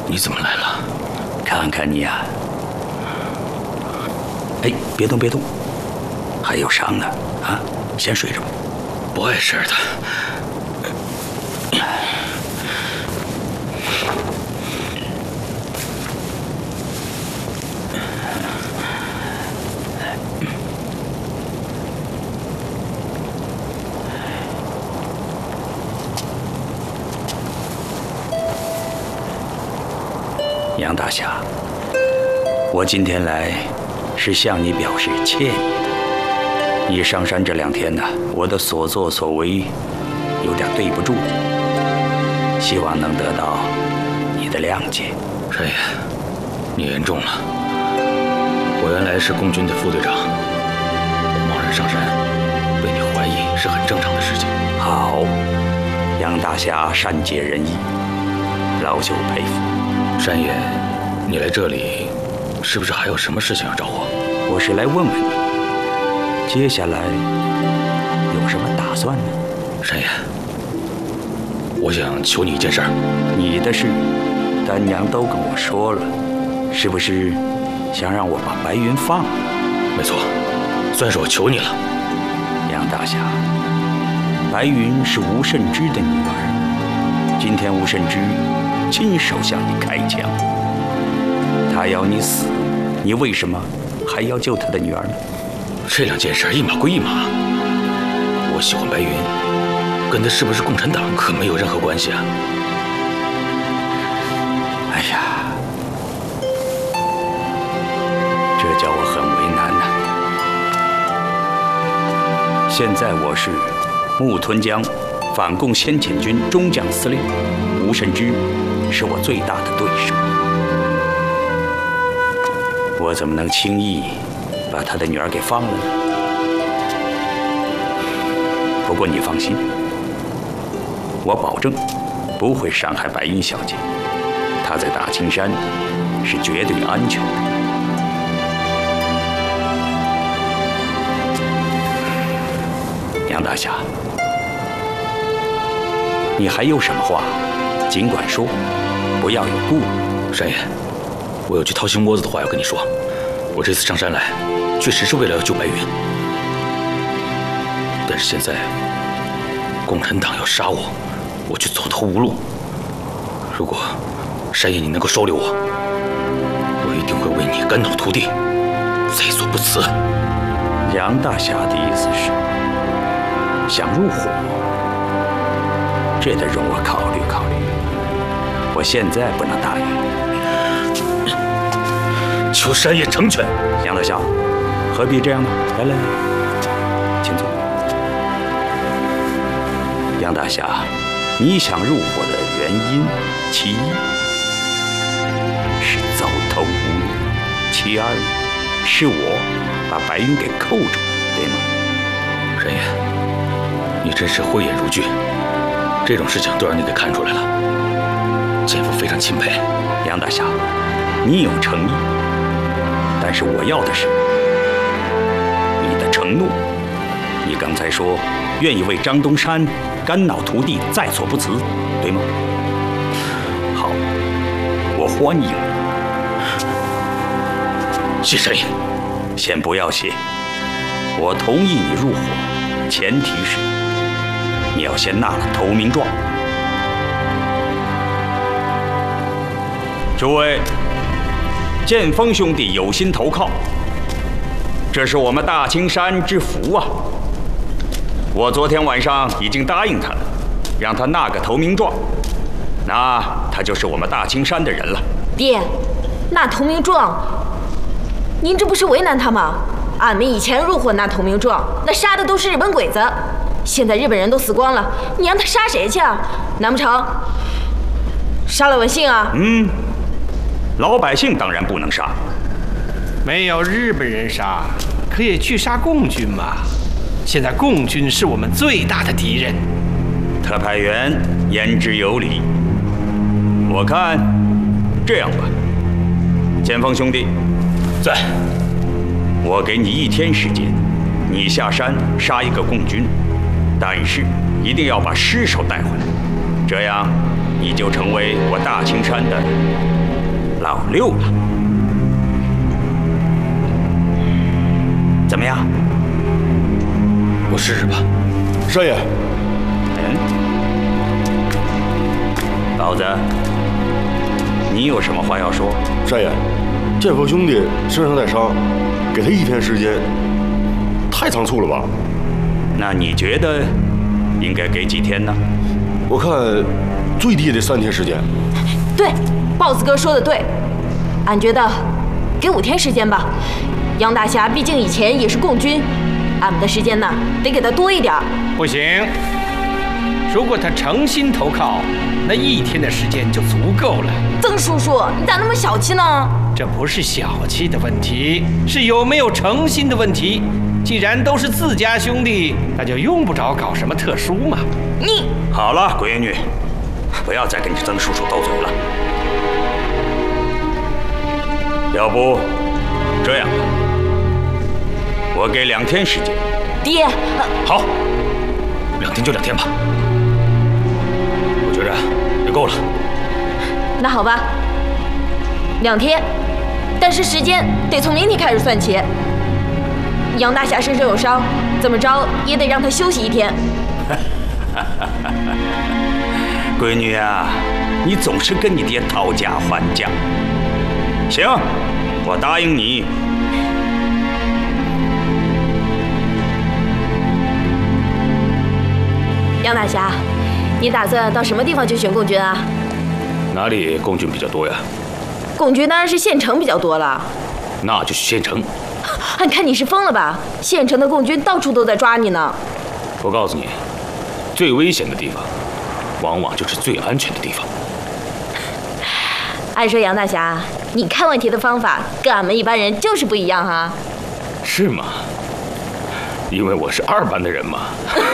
你怎么来了？ 看看你啊！哎，别动别动，还有伤呢啊！先睡着吧。 不碍事的。 杨大侠，我今天来是向你表示歉意。你上山这2天呢，我的所作所为有点对不住你，希望能得到你的谅解。 山爷，你言重了。我原来是共军的副队长，我贸然上山，被你怀疑是很正常的事情。 好，杨大侠善解人意，老朽佩服。 山爷，你来这里是不是还有什么事情要找我？ 我是来问问你，接下来有什么打算呢？ 山爷，我想求你一件事儿。 你的事，丹娘都跟我说了，是不是想让我把白云放了？ 没错，算是我求你了。 杨大侠，白云是吴慎之的女儿，今天吴慎之亲手向你开枪，他要你死，你为什么还要救他的女儿呢？ 这2件事一码归一码。我喜欢白云，跟他是不是共产党可没有任何关系啊。 哎呀，这叫我很为难呐。现在我是木屯江反共先遣军中将司令，吴慎之是我最大的对手，我怎么能轻易把他的女儿给放了呢？不过你放心，我保证不会伤害白云小姐，她在大青山是绝对安全的。杨大侠，你还有什么话，尽管说，不要有顾虑。 山爷，我有句掏心窝子的话要跟你说。我这次上山来，确实是为了要救白云，但是现在共产党要杀我，我却走投无路。如果山爷你能够收留我，我一定会为你肝脑涂地，在所不辞。 杨大侠的意思是想入伙，这得容我考虑考虑。我现在不能答应。 求山爷成全。 杨大侠，何必这样呢？来来来，请坐。杨大侠，你想入伙的原因，其一是走投无路，其二是我把白云给扣住，对吗？ 山爷，你真是慧眼如炬，这种事情都让你给看出来了，奸夫非常钦佩。 杨大侠，你有诚意，但是我要的是你的承诺。你刚才说愿意为张东山肝脑涂地，在所不辞，对吗？好，我欢迎。 谢山爷。 先不要谢，我同意你入伙，前提是你要先纳了投名状。诸位，建峰兄弟有心投靠，这是我们大青山之福啊！我昨天晚上已经答应他了，让他纳个投名状，那他就是我们大青山的人了。 爹，纳投名状，您这不是为难他吗？俺们以前入伙纳投名状，那杀的都是日本鬼子，现在日本人都死光了，你让他杀谁去啊？难不成杀老百姓啊？ 老百姓当然不能杀， 没有日本人杀，可以去杀共军嘛。现在共军是我们最大的敌人。 特派员言之有理。我看这样吧，建峰兄弟， 在。 我给你1天时间，你下山杀一个共军，但是一定要把尸首带回来，这样你就成为我大青山的老六了。怎么样？ 我试试吧。 少爷， 老子，你有什么话要说？ 少爷，建峰兄弟身上带伤，给他1天时间，太仓促了吧？ 那你觉得应该给几天呢？ 我看最低也得3天时间。 对，豹子哥说的对，俺觉得给5天时间吧。杨大侠毕竟以前也是共军，俺们的时间呢得给他多一点。 不行，如果他诚心投靠，那1天的时间就足够了。 曾叔叔，你咋那么小气呢？ 这不是小气的问题，是有没有诚心的问题。既然都是自家兄弟，那就用不着搞什么特殊嘛。 你好了，鬼女，不要再跟你曾叔叔斗嘴了。要不这样吧，我给2天时间。 爹， 好，2天就2天吧，我觉着也够了。 那好吧，2天，但是时间得从明天开始算起。杨大侠身上有伤，怎么着也得让他休息1天。 闺女啊，你总是跟你爹讨价还价。行，我答应你。 杨大侠，你打算到什么地方去选共军啊？ 哪里共军比较多呀？ 共军当然是县城比较多了。 那就去县城。 俺看你是疯了吧？县城的共军到处都在抓你呢。 我告诉你，最危险的地方，往往就是最安全的地方。 按说杨大侠，你看问题的方法跟俺们一般人就是不一样哈。 是吗？因为我是2班的人嘛。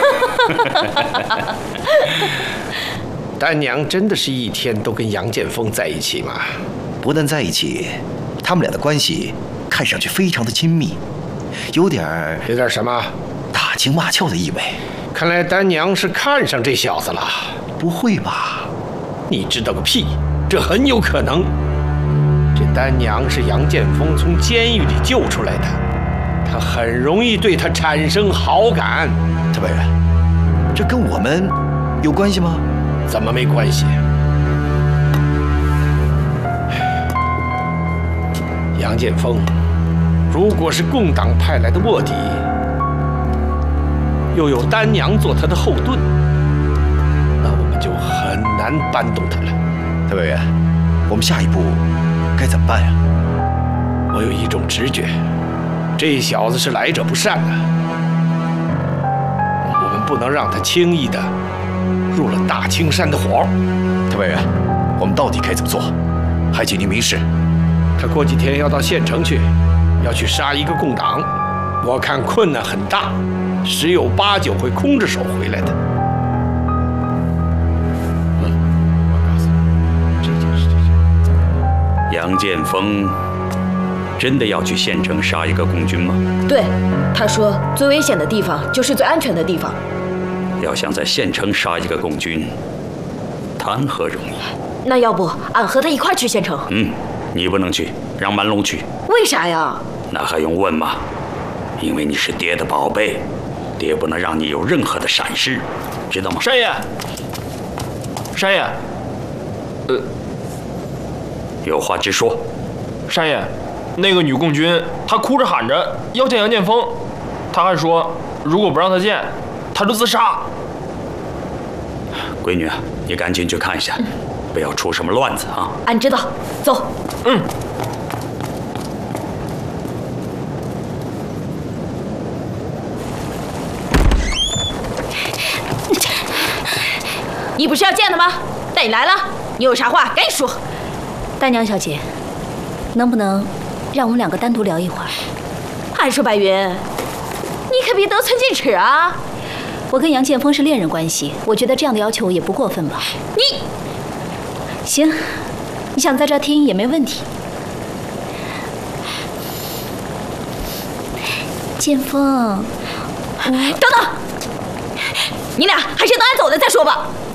丹娘真的是1天都跟杨建峰在一起吗？ 不但在一起，他们俩的关系看上去非常的亲密，有点什么？ 打情骂俏的意味。 看来丹娘是看上这小子了。 不会吧？ 你知道个屁！这很有可能。这丹娘是杨建峰从监狱里救出来的，他很容易对他产生好感。 特派员，这跟我们有关系吗？ 怎么没关系？杨建峰如果是共党派来的卧底，又有丹娘做他的后盾，那我们就很难搬动他了。 特派员，我们下一步该怎么办呀？ 我有一种直觉，这小子是来者不善的，我们不能让他轻易的入了大青山的伙。 特派员，我们到底该怎么做？还请您明示。 他过几天要到县城去，要去杀一个共党，我看困难很大，10有8九会空着手回来的。我告诉你，这件事情， 杨建峰真的要去县城杀一个共军吗？ 对，他说最危险的地方就是最安全的地方。 要想在县城杀一个共军，谈何容易？ 那要不俺和他一块去县城？ 你不能去，让满龙去。 为啥呀？ 那还用问吗？因为你是爹的宝贝，爹不能让你有任何的闪失，知道吗？ 山爷，山爷， 有话直说。 山爷，那个女共军她哭着喊着要见杨建峰，她还说如果不让她见，她就自杀。 闺女啊，你赶紧去看一下，不要出什么乱子啊！ 俺知道，走。你不是要见他吗？带你来了，你有啥话赶紧说。 丹娘小姐，能不能让我们2个单独聊一会儿？ 俺说白云，你可别得寸进尺啊！ 我跟杨建峰是恋人关系，我觉得这样的要求也不过分吧？ 你行，你想在这听也没问题。建峰， 等等，你俩还是等俺走了再说吧。